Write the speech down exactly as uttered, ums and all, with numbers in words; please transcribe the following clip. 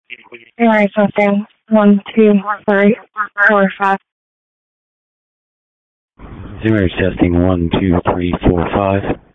Alright, something. One, two, three, four, five. Zimmer's testing one, two, three, four, five.